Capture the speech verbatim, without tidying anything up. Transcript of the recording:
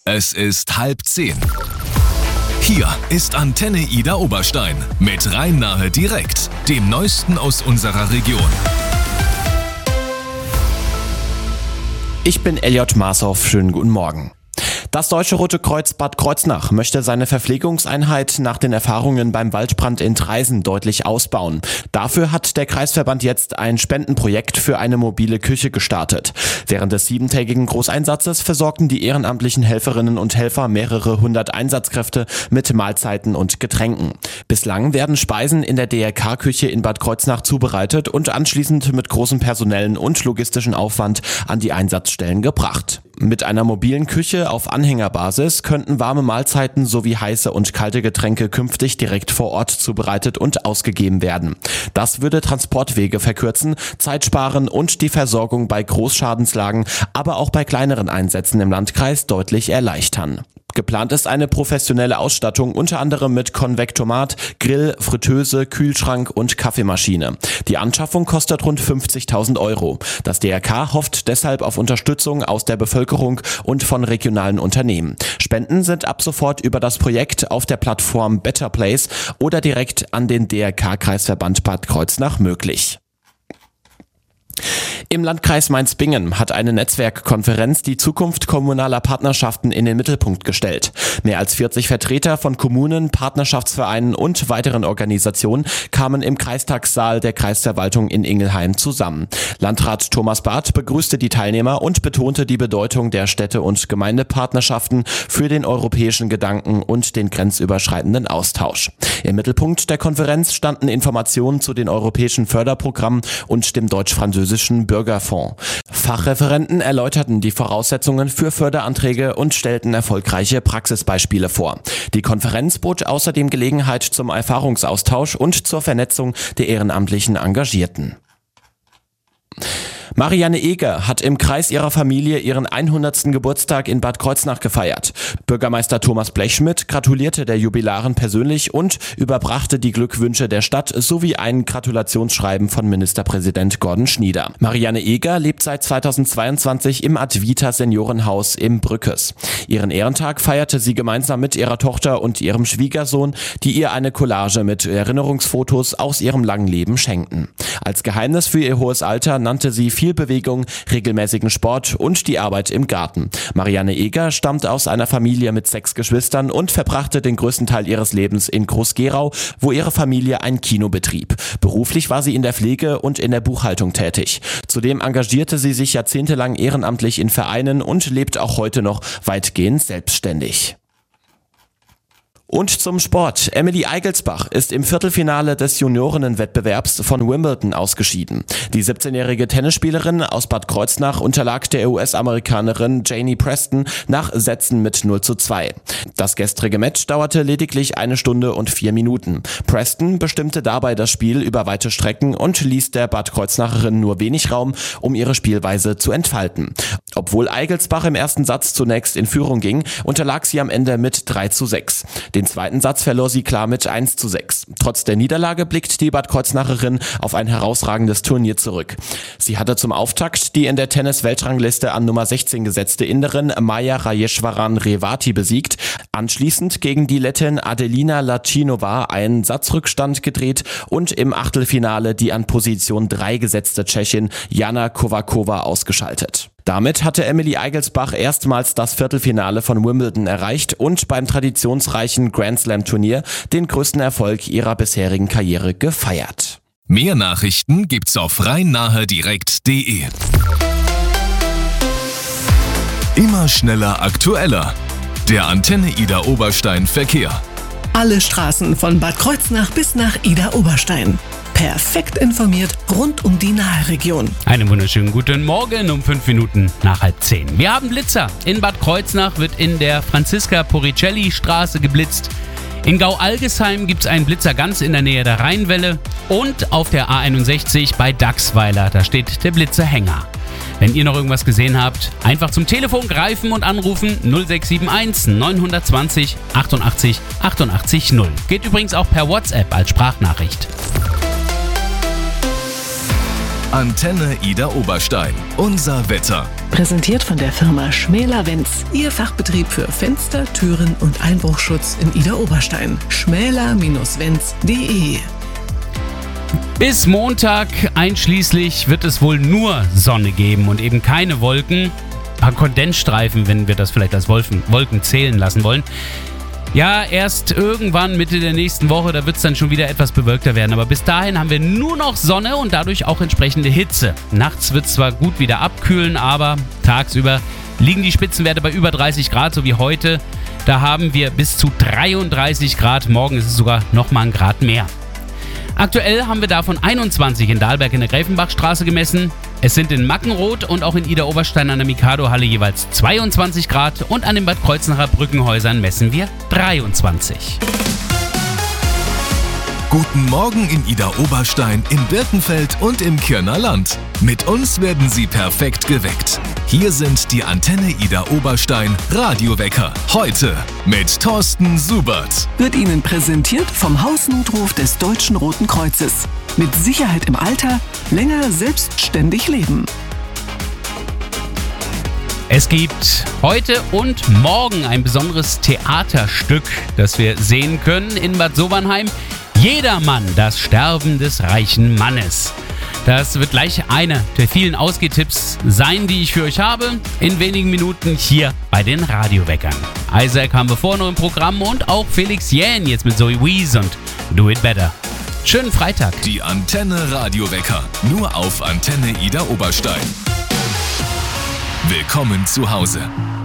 Es ist halb zehn. Hier ist Antenne Ida Oberstein mit Rhein-Nahe direkt, dem Neuesten aus unserer Region. Ich bin Elliot Marshoff, schönen guten Morgen. Das Deutsche Rote Kreuz Bad Kreuznach möchte seine Verpflegungseinheit nach den Erfahrungen beim Waldbrand in Traisen deutlich ausbauen. Dafür hat der Kreisverband jetzt ein Spendenprojekt für eine mobile Küche gestartet. Während des siebentägigen Großeinsatzes versorgten die ehrenamtlichen Helferinnen und Helfer mehrere hundert Einsatzkräfte mit Mahlzeiten und Getränken. Bislang werden Speisen in der D R K-Küche in Bad Kreuznach zubereitet und anschließend mit großem personellen und logistischen Aufwand an die Einsatzstellen gebracht. Mit einer mobilen Küche auf Anhängerbasis könnten warme Mahlzeiten sowie heiße und kalte Getränke künftig direkt vor Ort zubereitet und ausgegeben werden. Das würde Transportwege verkürzen, Zeit sparen und die Versorgung bei Großschadenslagen, aber auch bei kleineren Einsätzen im Landkreis deutlich erleichtern. Geplant ist eine professionelle Ausstattung, unter anderem mit Konvektomat, Grill, Fritteuse, Kühlschrank und Kaffeemaschine. Die Anschaffung kostet rund fünfzigtausend Euro. Das D R K hofft deshalb auf Unterstützung aus der Bevölkerung und von regionalen Unternehmen. Spenden sind ab sofort über das Projekt auf der Plattform Better Place oder direkt an den D R K-Kreisverband Bad Kreuznach möglich. Im Landkreis Mainz-Bingen hat eine Netzwerkkonferenz die Zukunft kommunaler Partnerschaften in den Mittelpunkt gestellt. Mehr als vierzig Vertreter von Kommunen, Partnerschaftsvereinen und weiteren Organisationen kamen im Kreistagssaal der Kreisverwaltung in Ingelheim zusammen. Landrat Thomas Barth begrüßte die Teilnehmer und betonte die Bedeutung der Städte- und Gemeindepartnerschaften für den europäischen Gedanken und den grenzüberschreitenden Austausch. Im Mittelpunkt der Konferenz standen Informationen zu den europäischen Förderprogrammen und dem deutsch-französischen Bürgerfonds. Fachreferenten erläuterten die Voraussetzungen für Förderanträge und stellten erfolgreiche Praxisbeispiele vor. Die Konferenz bot außerdem Gelegenheit zum Erfahrungsaustausch und zur Vernetzung der ehrenamtlichen Engagierten. Marianne Eger hat im Kreis ihrer Familie ihren hundertsten Geburtstag in Bad Kreuznach gefeiert. Bürgermeister Thomas Blechschmidt gratulierte der Jubilarin persönlich und überbrachte die Glückwünsche der Stadt sowie ein Gratulationsschreiben von Ministerpräsident Gordon Schnieder. Marianne Eger lebt seit zweitausendzweiundzwanzig im Advita Seniorenhaus im Brückes. Ihren Ehrentag feierte sie gemeinsam mit ihrer Tochter und ihrem Schwiegersohn, die ihr eine Collage mit Erinnerungsfotos aus ihrem langen Leben schenkten. Als Geheimnis für ihr hohes Alter nannte sie viel Bewegung, regelmäßigen Sport und die Arbeit im Garten. Marianne Eger stammt aus einer Familie mit sechs Geschwistern und verbrachte den größten Teil ihres Lebens in Groß-Gerau, wo ihre Familie ein Kino betrieb. Beruflich war sie in der Pflege und in der Buchhaltung tätig. Zudem engagierte sie sich jahrzehntelang ehrenamtlich in Vereinen und lebt auch heute noch weitgehend selbstständig. Und zum Sport. Emily Eigelsbach ist im Viertelfinale des Juniorinnenwettbewerbs von Wimbledon ausgeschieden. Die siebzehnjährige Tennisspielerin aus Bad Kreuznach unterlag der U S-Amerikanerin Janie Preston nach Sätzen mit null zu zwei. Das gestrige Match dauerte lediglich eine Stunde und vier Minuten. Preston bestimmte dabei das Spiel über weite Strecken und ließ der Bad Kreuznacherin nur wenig Raum, um ihre Spielweise zu entfalten. Obwohl Eigelsbach im ersten Satz zunächst in Führung ging, unterlag sie am Ende mit drei zu sechs. Den zweiten Satz verlor sie klar mit eins zu sechs. Trotz der Niederlage blickt die Bad Kreuznacherin auf ein herausragendes Turnier zurück. Sie hatte zum Auftakt die in der Tennis-Weltrangliste an Nummer sechzehn gesetzte Inderin Maja Rajeshwaran-Revati besiegt, anschließend gegen die Lettin Adelina Lacinova einen Satzrückstand gedreht und im Achtelfinale die an Position drei gesetzte Tschechin Jana Kovakova ausgeschaltet. Damit hatte Emily Eigelsbach erstmals das Viertelfinale von Wimbledon erreicht und beim traditionsreichen Grand Slam Turnier den größten Erfolg ihrer bisherigen Karriere gefeiert. Mehr Nachrichten gibt's auf rhein-nahe direkt punkt de. Immer schneller, aktueller. Der Antenne Ida Oberstein Verkehr. Alle Straßen von Bad Kreuznach bis nach Ida Oberstein. Perfekt informiert rund um die Nahe-Region. Einen wunderschönen guten Morgen um fünf Minuten nach halb zehn. Wir haben Blitzer. In Bad Kreuznach wird in der Franziska-Poricelli-Straße geblitzt. In Gau-Algesheim gibt es einen Blitzer ganz in der Nähe der Rheinwelle. Und auf der A einundsechzig bei Dachsweiler, da steht der Blitzerhänger. Wenn ihr noch irgendwas gesehen habt, einfach zum Telefon greifen und anrufen null sechs sieben eins neun zwei null achtundachtzig achtundachtzig null. Geht übrigens auch per WhatsApp als Sprachnachricht. Antenne Ida Oberstein. Unser Wetter. Präsentiert von der Firma Schmäler Wenz. Ihr Fachbetrieb für Fenster, Türen und Einbruchschutz in Ida Oberstein. schmäler Bindestrich wenz punkt de. Bis Montag einschließlich wird es wohl nur Sonne geben und eben keine Wolken. Ein paar Kondensstreifen, wenn wir das vielleicht als Wolken, Wolken zählen lassen wollen. Ja, erst irgendwann Mitte der nächsten Woche, da wird es dann schon wieder etwas bewölkter werden. Aber bis dahin haben wir nur noch Sonne und dadurch auch entsprechende Hitze. Nachts wird es zwar gut wieder abkühlen, aber tagsüber liegen die Spitzenwerte bei über dreißig Grad, so wie heute. Da haben wir bis zu dreiunddreißig Grad. Morgen ist es sogar nochmal ein Grad mehr. Aktuell haben wir davon einundzwanzig in Dahlberg in der Gräfenbachstraße gemessen. Es sind in Mackenroth und auch in Ida Oberstein an der Mikado-Halle jeweils zweiundzwanzig Grad und an den Bad Kreuznacher Brückenhäusern messen wir dreiundzwanzig. Guten Morgen in Ida Oberstein, in Birkenfeld und im Kirner Land. Mit uns werden Sie perfekt geweckt. Hier sind die Antenne Ida Oberstein Radiowecker. Heute mit Thorsten Subert. Wird Ihnen präsentiert vom Hausnotruf des Deutschen Roten Kreuzes. Mit Sicherheit im Alter, länger selbstständig leben. Es gibt heute und morgen ein besonderes Theaterstück, das wir sehen können in Bad Sobernheim. Jedermann, das Sterben des reichen Mannes. Das wird gleich einer der vielen Ausgehtipps sein, die ich für euch habe. In wenigen Minuten hier bei den Radioweckern. Isaac haben wir vorher noch im Programm und auch Felix Jähn jetzt mit Zoe Wees und Do It Better. Schönen Freitag. Die Antenne Radiowecker. Nur auf Antenne Ida Oberstein. Willkommen zu Hause.